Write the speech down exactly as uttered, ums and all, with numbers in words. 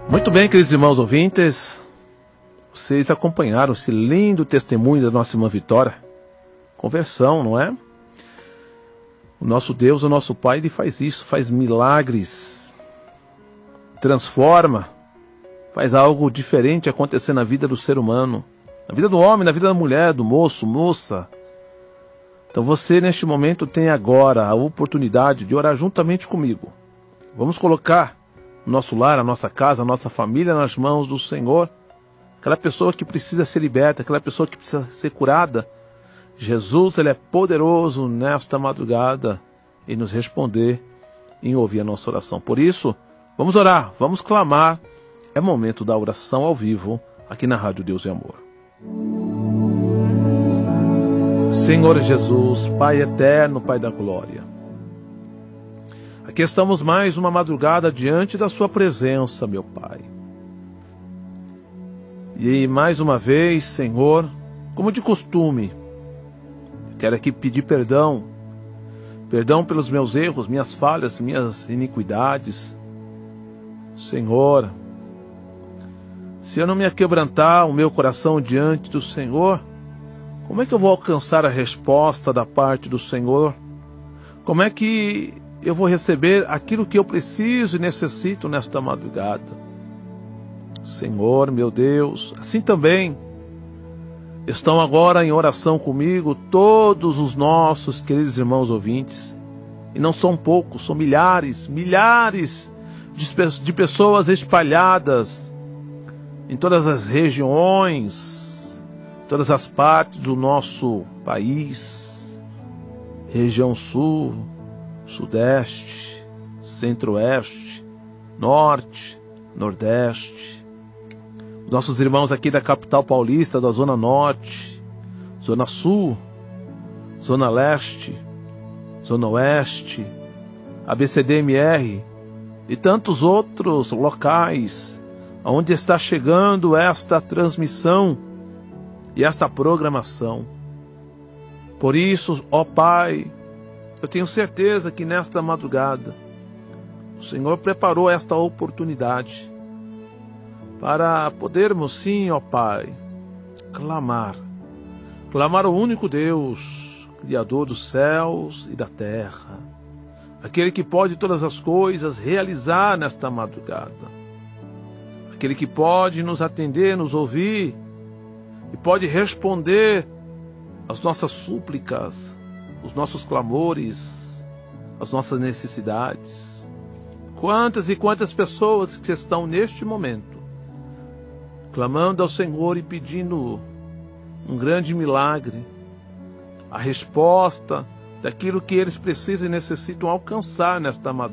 Muito bem, queridos irmãos ouvintes, vocês acompanharam esse lindo testemunho da nossa irmã Vitória, conversão, não é? O nosso Deus, o nosso Pai, Ele faz isso, faz milagres, transforma, faz algo diferente acontecer na vida do ser humano, na vida do homem, na vida da mulher, do moço, moça. Então você, neste momento, tem agora a oportunidade de orar juntamente comigo. Vamos colocar o nosso lar, a nossa casa, a nossa família nas mãos do Senhor. Aquela pessoa que precisa ser liberta, aquela pessoa que precisa ser curada. Jesus, Ele é poderoso nesta madrugada em nos responder, em ouvir a nossa oração. Por isso, vamos orar, vamos clamar. É momento da oração ao vivo, aqui na Rádio Deus e Amor. Senhor Jesus, Pai eterno, Pai da glória, aqui estamos mais uma madrugada diante da Sua presença, meu Pai. E mais uma vez, Senhor, como de costume, quero aqui pedir perdão, perdão pelos meus erros, minhas falhas, minhas iniquidades. Senhor, se eu não me aquebrantar o meu coração diante do Senhor, como é que eu vou alcançar a resposta da parte do Senhor? Como é que eu vou receber aquilo que eu preciso e necessito nesta madrugada? Senhor, meu Deus, assim também estão agora em oração comigo todos os nossos queridos irmãos ouvintes. E não são poucos, são milhares, milhares de, de pessoas espalhadas em todas as regiões, todas as partes do nosso país, região sul, sudeste, centro-oeste, norte, nordeste. Nossos irmãos aqui da capital paulista, da zona norte, zona sul, zona leste, zona oeste, A B C D M R e tantos outros locais onde está chegando esta transmissão e esta programação. Por isso, ó Pai, eu tenho certeza que nesta madrugada o Senhor preparou esta oportunidade para podermos sim, ó Pai, clamar, clamar ao único Deus, Criador dos céus e da terra, aquele que pode todas as coisas realizar nesta madrugada, aquele que pode nos atender, nos ouvir, e pode responder às nossas súplicas, os nossos clamores, as nossas necessidades. Quantas e quantas pessoas que estão neste momento clamando ao Senhor e pedindo um grande milagre, a resposta daquilo que eles precisam e necessitam alcançar nesta madrugada.